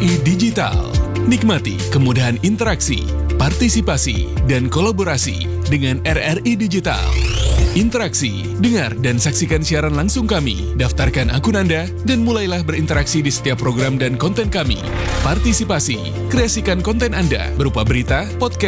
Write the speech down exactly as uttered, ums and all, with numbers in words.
I Digital. Nikmati kemudahan interaksi, partisipasi, dan kolaborasi dengan R R I Digital. Interaksi, dengar dan saksikan siaran langsung kami, daftarkan akun Anda, dan mulailah berinteraksi di setiap program dan konten kami. Partisipasi, kreasikan konten Anda berupa berita, podcast,